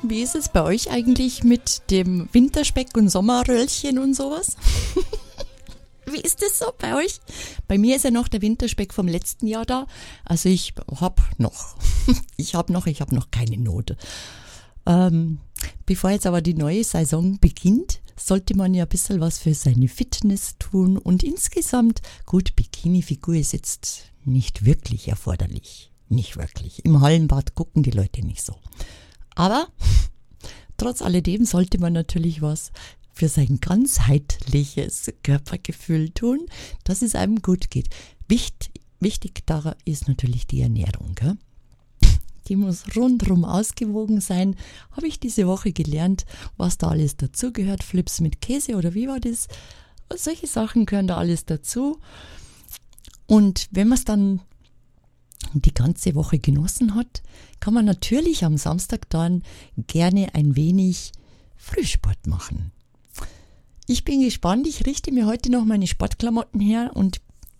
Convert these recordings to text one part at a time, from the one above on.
Wie ist es bei euch eigentlich mit dem Winterspeck und Sommerröllchen und sowas? Wie ist es so bei euch? Bei mir ist ja noch der Winterspeck vom letzten Jahr da. Also ich habe noch keine Not. Bevor jetzt aber die neue Saison beginnt, sollte man ja ein bisschen was für seine Fitness tun. Und insgesamt, gut, Bikini-Figur ist jetzt nicht wirklich erforderlich. Nicht wirklich. Im Hallenbad gucken die Leute nicht so. Aber trotz alledem sollte man natürlich was für sein ganzheitliches Körpergefühl tun, dass es einem gut geht. Wichtig daran ist natürlich die Ernährung. Gell? Die muss rundherum ausgewogen sein. Habe ich diese Woche gelernt, was da alles dazugehört. Flips mit Käse oder wie war das? Solche Sachen gehören da alles dazu. Und wenn man es dann die ganze Woche genossen hat, kann man natürlich am Samstag dann gerne ein wenig Frühsport machen. Ich bin gespannt, ich richte mir heute noch meine Sportklamotten her und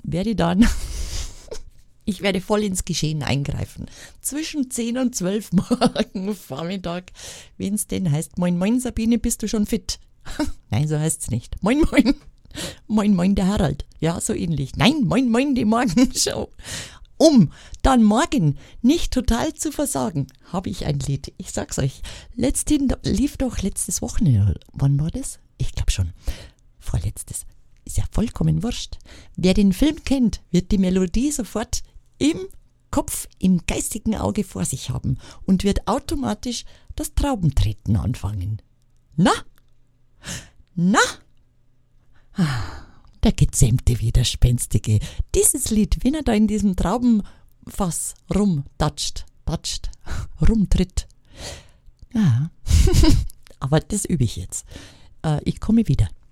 ich werde voll ins Geschehen eingreifen. Zwischen 10 und 12 morgen Vormittag, wenn es denn heißt, moin moin Sabine, bist du schon fit? Nein, so heißt es nicht. Moin moin. Moin moin der Harald. Ja, so ähnlich. Nein, moin moin die Morgenshow. Um dann morgen nicht total zu versagen, habe ich ein Lied. Ich sag's euch. Lief doch letztes Wochenende. Wann war das? Ich glaube schon. Vorletztes. Ist ja vollkommen wurscht. Wer den Film kennt, wird die Melodie sofort im Kopf, im geistigen Auge vor sich haben und wird automatisch das Traubentreten anfangen. Na? Der gezähmte Widerspenstige. Dieses Lied, wenn er da in diesem Traubenfass rumtritt. Ja, aber das übe ich jetzt. Ich komme wieder.